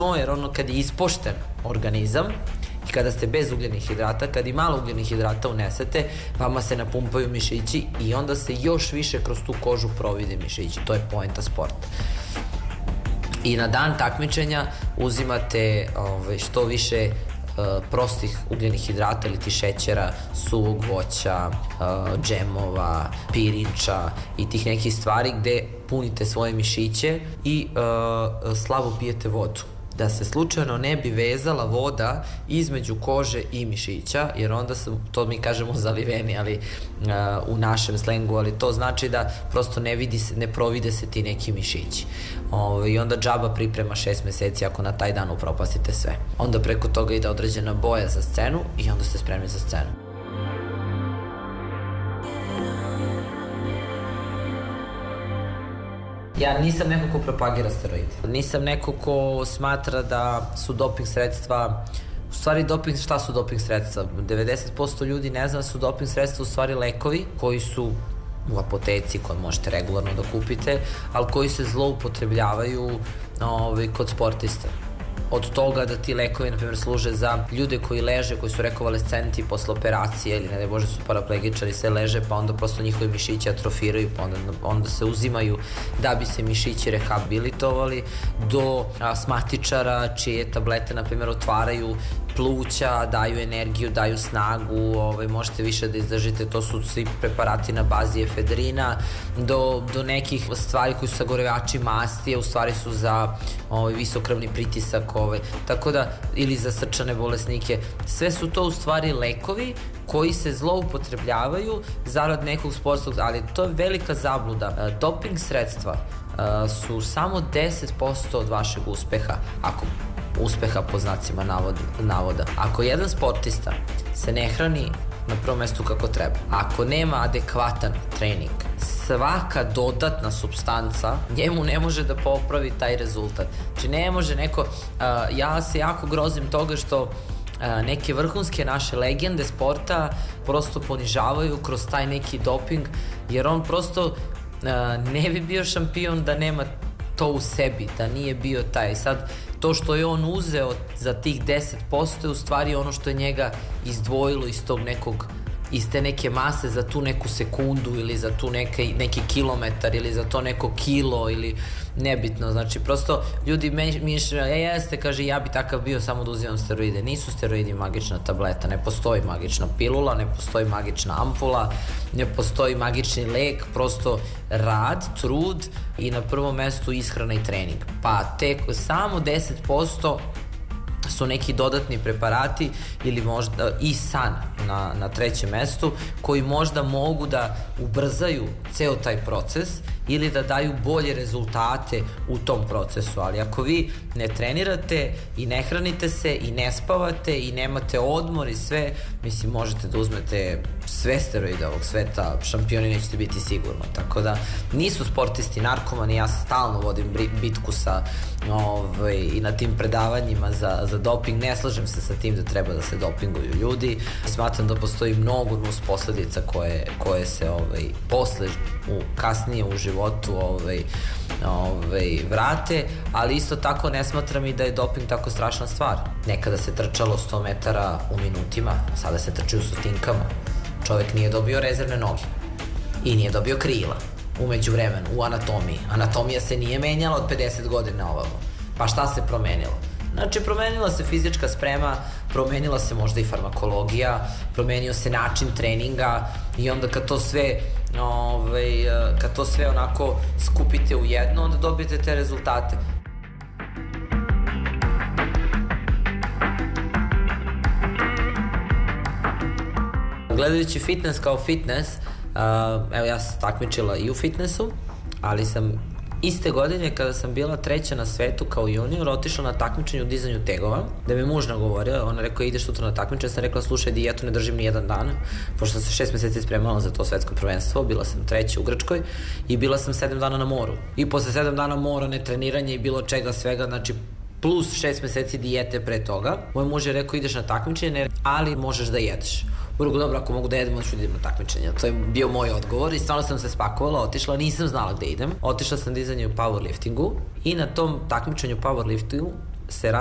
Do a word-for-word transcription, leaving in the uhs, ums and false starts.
jer ono kad je ispošten organizam i kada ste bez ugljenih hidrata, kad i malo ugljenih hidrata unesete, vama se napumpaju mišići i onda se još više kroz tu kožu provide mišići. To je poenta sporta. I na dan takmičenja uzimate ovaj, što više uh, prostih ugljenih hidrata ili ti šećera, suvog voća, uh, džemova, pirinča i tih nekih stvari gde punite svoje mišiće i uh, slabo pijete vodu. Da se slučajno ne bi vezala voda između kože i mišića, jer onda se, to mi kažemo zaliveni, ali uh, u našem slengu, ali to znači da prosto ne vidi se, ne provide se ti neki mišići. O, I onda džaba priprema šest meseci ako na taj dan upropastite sve. Onda preko toga ide određena boja za scenu i onda ste spremni za scenu. Ja nisam neko ko propagira steroide. Nisam neko ko smatra da su doping sredstva, u stvari doping, šta su doping sredstva? devedeset posto ljudi ne zna da su doping sredstva u stvari lekovi koji su u apoteci koje možete regularno da kupite, ali koji se zloupotrebljavaju ovaj, kod sportista. Od toga da ti lekovi, na primjer, služe za ljude koji leže, koji su rekonvalescenti posle operacije ili, ne daj Bože, su paraplegičari, sve leže, pa onda prosto njihovi mišići atrofiraju, pa onda, onda se uzimaju da bi se mišići rehabilitovali, do asmatičara čije tablete, na primjer, otvaraju pluća, daju energiju, daju snagu, ovaj, možete više da izdržite, to su svi preparati na bazi efedrina, do, do nekih stvari koji su sagorevači masti, u stvari su za ovaj, visokrvni pritisak, ovaj, tako da, ili za srčane bolesnike. Sve su to u stvari lekovi koji se zloupotrebljavaju zarad nekog sportskog, ali to je velika zabluda. Doping sredstva su samo deset posto od vašeg uspeha, ako uspeha po znacima navoda. Ako jedan sportista se ne hrani na prvom mestu kako treba, ako nema adekvatan trening, svaka dodatna supstanca njemu ne može da popravi taj rezultat. Znači ne može neko, uh, ja se jako grozim toga što uh, neke vrhunske naše legende sporta prosto ponižavaju kroz taj neki doping, jer on prosto uh, ne bi bio šampion da nema to u sebi, da nije bio taj. Sad, to što je on uzeo za tih deset posto je u stvari ono što je njega izdvojilo iz tog nekog, iz te neke mase za tu neku sekundu ili za tu neke, neki kilometar ili za to neko kilo ili nebitno. Znači, prosto ljudi mišljaju, e, jeste, kaže, ja bi takav bio samo da uzimam steroide. Nisu steroidi magična tableta, ne postoji magična pilula, ne postoji magična ampula, ne postoji magični lek, prosto rad, trud i na prvom mestu ishrana i trening. Pa tek samo deset posto su neki dodatni preparati ili možda i san na, na trećem mestu koji možda mogu da ubrzaju ceo taj proces ili da daju bolje rezultate u tom procesu, ali ako vi ne trenirate i ne hranite se i ne spavate i nemate odmor i sve, mislim, možete da uzmete sve steroide ovog sveta, šampioni nećete biti sigurno, tako da nisu sportisti narkomani, ja stalno vodim bitku sa ovaj, i na tim predavanjima za, za doping, ne slažem se sa tim da treba da se dopinguju ljudi, smatram da postoji mnogo nus posledica koje, koje se ovaj, posle, u, kasnije u životu ovaj, ovaj, vrate, ali isto tako ne smatram i da je doping tako strašna stvar. Nekada se trčalo sto metara u minutima, sada se trči u stotinkama. Čovek nije dobio rezervne noge i nije dobio krila umeđu vremenu, u anatomiji. Anatomija se nije menjala od pedeset godina ovamo. Pa šta se promenilo? Znači, promenila se fizička sprema, promenila se možda i farmakologija, promenio se način treninga i onda kad to sve, ovaj, kad to sve onako skupite u jedno, onda dobijete te rezultate. Gledajući fitness kao fitness, uh, evo ja sam takmičila i u fitnessu, ali sam iste godine kada sam bila treća na svetu kao junior, otišla na takmičenje u dizanju tegova, da mi muž nagovorio, ona rekao ideš sutra na takmičenje, ja sam rekla slušaj, dijetu ne držim ni jedan dan, pošto sam se šest meseci spremala za to svetsko prvenstvo, bila sam treća u Grčkoj i bila sam sedam dana na moru. I posle sedam dana mora, netreniranje i bilo čega svega, znači plus šest meseci dijete pre toga. Moj muž je rekao ideš na takmičenje, ali možeš da jedeš. Urugu, dobro, ako mogu da jedem, onda ću da idem na takmičenje. To je bio moj odgovor i stvarno sam se spakovala, otišla, nisam znala gde idem. Otišla sam dizanje u powerliftingu i na tom takmičenju powerliftingu se